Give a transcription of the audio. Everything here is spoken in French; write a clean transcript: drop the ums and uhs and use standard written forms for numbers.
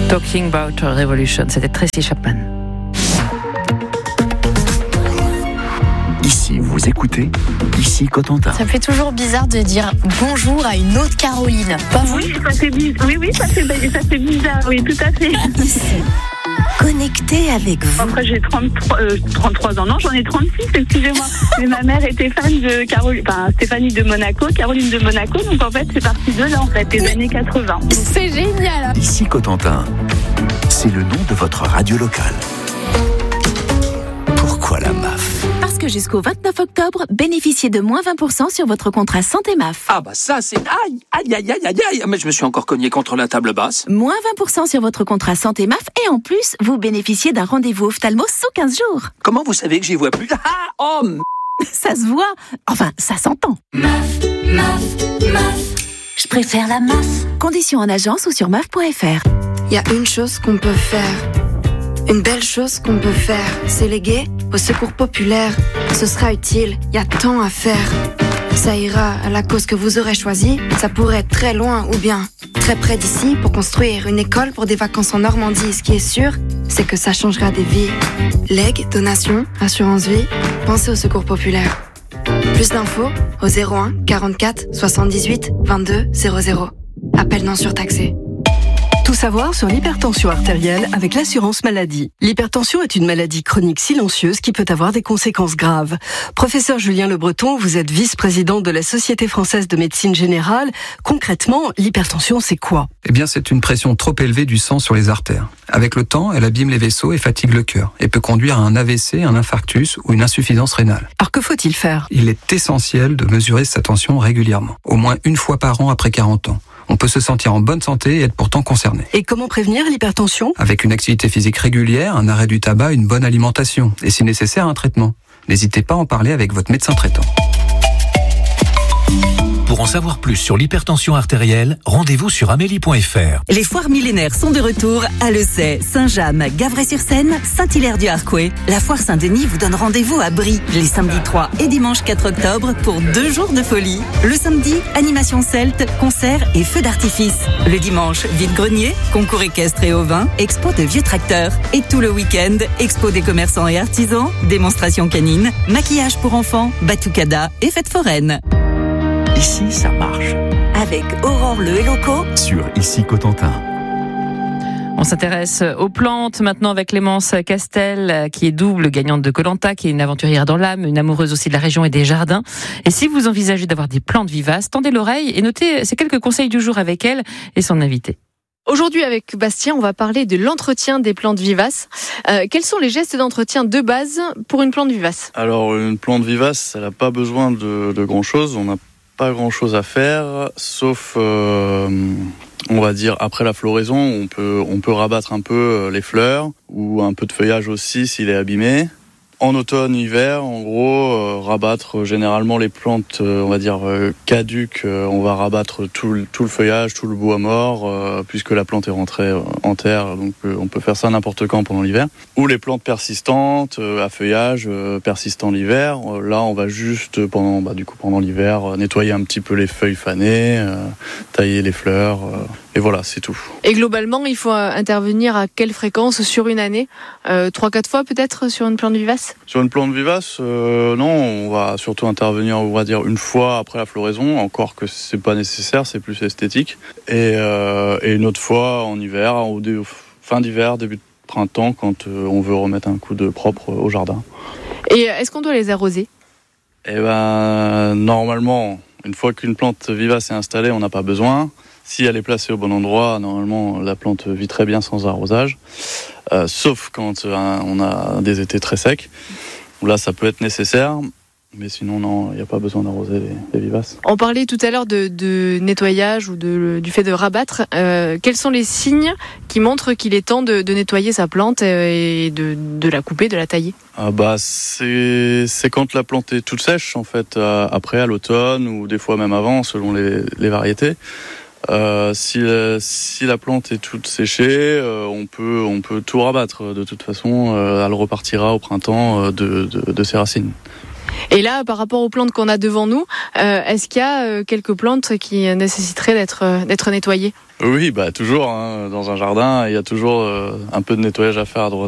Talking About a Revolution, c'était Tracy Chapman. Ici, vous écoutez, ici Cotentin. Ça me fait toujours bizarre de dire bonjour à une autre Caroline. Pas vous ? Oui, ça fait bizarre, oui, tout à fait. Connecté avec vous. Après, j'ai 33 ans, non, j'en ai 36, excusez-moi. Mais ma mère était fan de Stéphanie de Monaco, Caroline de Monaco, donc en fait, c'est parti de là, en fait, des années 80. C'est génial. Ici Cotentin, c'est le nom de votre radio locale. Pourquoi la MAF ? Parce que jusqu'au 29 octobre, bénéficiez de moins 20% sur votre contrat santé MAF. Ah bah ça c'est... Aïe, mais je me suis encore cogné contre la table basse. Moins 20% sur votre contrat santé MAF et en plus, vous bénéficiez d'un rendez-vous ophtalmo sous 15 jours. Comment vous savez que j'y vois plus ? Ça se voit, enfin ça s'entend. MAF, je préfère la MAF. Conditions en agence ou sur MAF.fr. Il y a une chose qu'on peut faire. Une belle chose qu'on peut faire, c'est léguer au secours populaire. Ce sera utile, il y a tant à faire. Ça ira à la cause que vous aurez choisie. Ça pourrait être très loin ou bien très près d'ici pour construire une école pour des vacances en Normandie. Ce qui est sûr, c'est que ça changera des vies. Legs, donations, assurance vie, pensez au secours populaire. Plus d'infos au 01 44 78 22 00. Appel non surtaxé. Tout savoir sur l'hypertension artérielle avec l'assurance maladie. L'hypertension est une maladie chronique silencieuse qui peut avoir des conséquences graves. Professeur Julien Le Breton, vous êtes vice-président de la Société française de médecine générale. Concrètement, l'hypertension, c'est quoi ? Eh bien, c'est une pression trop élevée du sang sur les artères. Avec le temps, elle abîme les vaisseaux et fatigue le cœur et peut conduire à un AVC, un infarctus ou une insuffisance rénale. Alors que faut-il faire ? Il est essentiel de mesurer sa tension régulièrement, au moins une fois par an après 40 ans. On peut se sentir en bonne santé et être pourtant concerné. Et comment prévenir l'hypertension ? Avec une activité physique régulière, un arrêt du tabac, une bonne alimentation et si nécessaire un traitement. N'hésitez pas à en parler avec votre médecin traitant. Pour en savoir plus sur l'hypertension artérielle, rendez-vous sur amélie.fr. Les foires millénaires sont de retour à Lessay, Saint-James, Gavray-sur-Seine, Saint-Hilaire-du-Harcouët. La foire Saint-Denis vous donne rendez-vous à Brie les samedis 3 et dimanche 4 octobre pour 2 jours de folie. Le samedi, animation celte, concerts et feux d'artifice. Le dimanche, vide-grenier, concours équestre et ovin, expo de vieux tracteurs. Et tout le week-end, expo des commerçants et artisans, démonstration canine, maquillage pour enfants, batucada et fête foraine. Ici, ça marche. Avec Aurore Le Helloco Sur Ici Cotentin. On s'intéresse aux plantes maintenant avec Clémence Castel, qui est double gagnante de Koh-Lanta, qui est une aventurière dans l'âme, une amoureuse aussi de la région et des jardins. Et si vous envisagez d'avoir des plantes vivaces, tendez l'oreille et notez ces quelques conseils du jour avec elle et son invité. Aujourd'hui, avec Bastien, on va parler de l'entretien des plantes vivaces. Quels sont les gestes d'entretien de base pour une plante vivace ? Alors, une plante vivace, elle n'a pas besoin de grand-chose. On n'a pas grand-chose à faire, sauf, on va dire, après la floraison, on peut rabattre un peu les fleurs ou un peu de feuillage aussi s'il est abîmé. En automne, hiver, en gros, rabattre généralement les plantes, on va dire caduques, on va rabattre tout le feuillage, tout le bois mort, puisque la plante est rentrée en terre, donc on peut faire ça n'importe quand pendant l'hiver. Ou les plantes persistantes, à feuillage persistant l'hiver, là on va juste pendant l'hiver nettoyer un petit peu les feuilles fanées, tailler les fleurs, et voilà, c'est tout. Et globalement, il faut intervenir à quelle fréquence sur une année ? 3-4 fois peut-être sur une plante vivace ? Sur une plante vivace, non, on va surtout intervenir, on va dire, une fois après la floraison, encore que c'est pas nécessaire, c'est plus esthétique. Et une autre fois en hiver, fin d'hiver, début de printemps, quand on veut remettre un coup de propre au jardin. Et est-ce qu'on doit les arroser ? Eh ben, normalement, une fois qu'une plante vivace est installée, on n'a pas besoin. Si elle est placée au bon endroit, normalement, la plante vit très bien sans arrosage. Sauf quand on a des étés très secs, où là, ça peut être nécessaire. Mais sinon, non, il n'y a pas besoin d'arroser les vivaces. On parlait tout à l'heure de nettoyage ou du fait de rabattre. Quels sont les signes qui montrent qu'il est temps de nettoyer sa plante et de la couper, de la tailler ? C'est quand la plante est toute sèche, en fait, après, à l'automne, ou des fois même avant, selon les variétés. Si la plante est toute séchée, on peut tout rabattre. De toute façon, elle repartira au printemps de ses racines. Et là, par rapport aux plantes qu'on a devant nous, est-ce qu'il y a quelques plantes qui nécessiteraient d'être nettoyées ? Oui, toujours. Dans un jardin, il y a toujours un peu de nettoyage à faire à droite